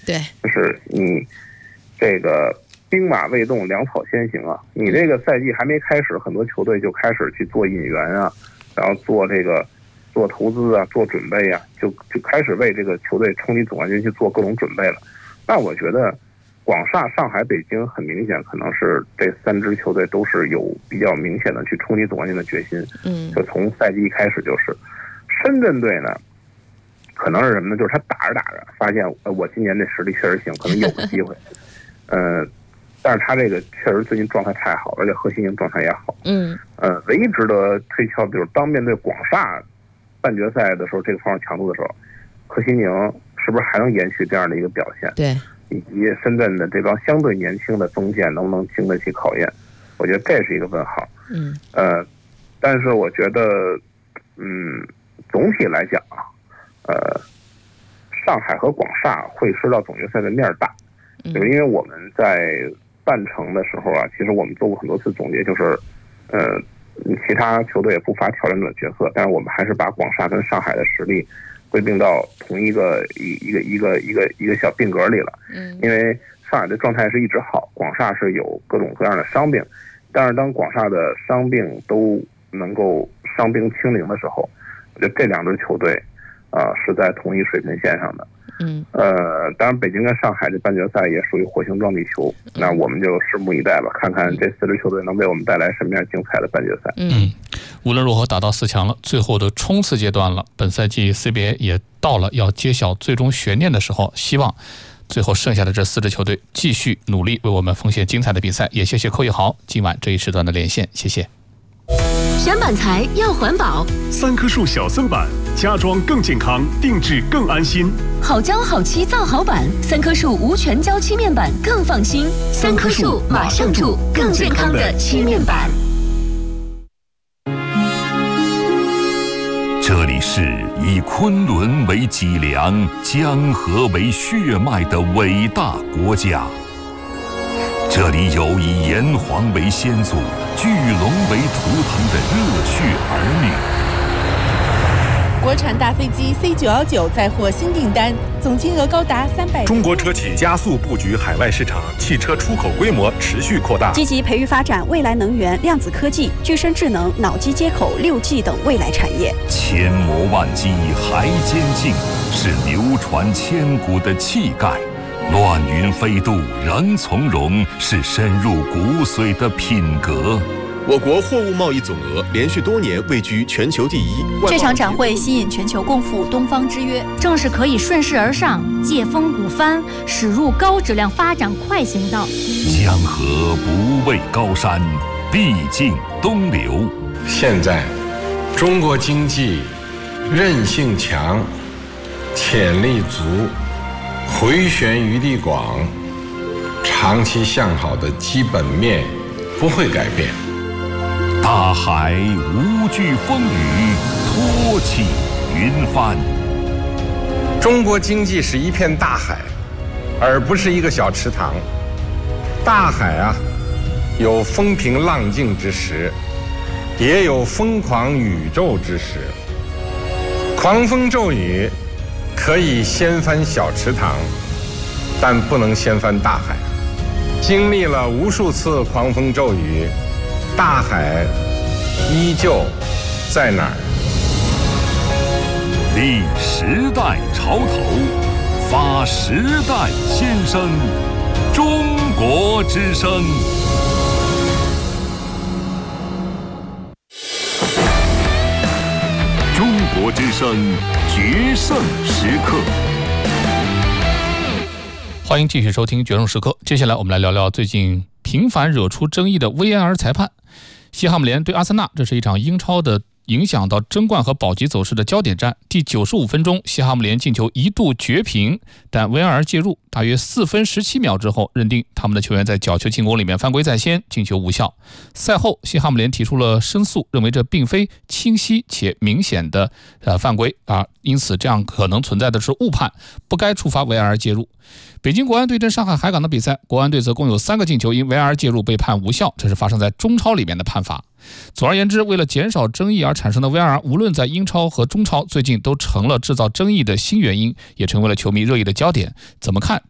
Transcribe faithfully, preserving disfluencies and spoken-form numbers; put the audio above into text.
对， 就是你这个兵马未动，粮草先行啊！你这个赛季还没开始，很多球队就开始去做引援啊，然后做这个做投资啊，做准备啊，就就开始为这个球队冲击总冠军去做各种准备了。那我觉得广厦、上海、北京很明显可能是这三支球队都是有比较明显的去冲击总冠军的决心。 嗯， 就从赛季一开始就是。深圳队呢，可能是什么呢？就是他打着打着发现，呃，我今年这实力确实行，可能有个机会。呃，但是他这个确实最近状态太好，而且何西宁状态也好。 嗯。呃， 唯一值得推敲的就是，当面对广厦半决赛的时候，这个防守强度的时候，何西宁是不是还能延续这样的一个表现？ 对。 以及深圳的这帮相对年轻的锋线能不能经得起考验？我觉得这是一个问号。 嗯。呃， 但是我觉得，嗯。总体来讲啊，呃，上海和广厦会知道总决赛的面大，就是因为我们在半程的时候啊，其实我们做过很多次总结，就是，呃，其他球队也不乏挑战者角色，但是我们还是把广厦跟上海的实力归并到同一个一一个一个一个一个小并格里了。嗯，因为上海的状态是一直好，广厦是有各种各样的伤病，但是当广厦的伤病都能够伤病清零的时候。我觉得这两支球队，啊、呃，是在同一水平线上的。嗯。呃，当然，北京跟上海的半决赛也属于火星撞地球，嗯、那我们就拭目以待吧，看看这四支球队能为我们带来什么样精彩的半决赛。 嗯，无论如何打到四强了，最后的冲刺阶段了，本赛季 C B A 也到了要揭晓最终悬念的时候，希望最后剩下的这四支球队继续努力为我们奉献精彩的比赛。也谢谢寇一豪今晚这一时段的连线，谢谢。 选板材要环保， 三棵树小森板，家装更健康，定制更安心。 好胶好漆造好板，三棵树无全胶漆面板更放心。三棵树马上住更健康的漆面板。 这里是以昆仑为脊梁、江河为血脉的伟大国家。这里有以炎黄为先祖、巨龙为图腾的热血儿女。国产大飞机 C 九一九再获新订单，总金额高达三百。 中国车企加速布局海外市场，汽车出口规模持续扩大， 积极培育发展未来能源、量子科技、具身智能、脑机接口、六 G 等未来产业。 千磨万击还坚劲，是流传千古的气概。乱云飞渡仍从容，是深入骨髓的品格。 我国货物贸易总额连续多年位居全球第一。 这场展会吸引全球共赴东方之约， 正是可以顺势而上，借风鼓帆，驶入高质量发展快行道。 江河不畏高山，必尽东流。 现在，中国经济韧性强，潜力足，回旋余地广，长期向好的基本面不会改变。 大海无惧风雨，托起云帆。 中国经济是一片大海，而不是一个小池塘。大海啊，有风平浪静之时，也有疯狂宇宙之时。狂风骤雨可以掀翻小池塘，但不能掀翻大海。经历了无数次狂风骤雨，大海依旧在哪儿？ 立时代潮头，发时代先声，中国之声。中国之声决胜时刻。 欢迎继续收听《决胜时刻》。接下来我们来聊聊最近频繁惹出争议的 V A R 裁判。西汉姆联对阿森纳，这是一场英超的影响到争冠和保级走势的焦点战。第九十五分钟，西汉姆联进球一度绝平，但 V A R 介入，大约四分十七秒之后，认定他们的球员在角球进攻里面犯规在先，进球无效。赛后，西汉姆联提出了申诉，认为这并非清晰且明显的呃犯规啊，因此这样可能存在的是误判，不该触发 V A R 介入。北京国安对阵上海海港的比赛，国安队则共有三个进球因 V A R 介入被判无效，这是发生在中超里面的判罚。总而言之，为了减少争议而产生的 V A R， 无论在英超和中超，最近都成了制造争议的新原因，也成为了球迷热议的焦点。怎么看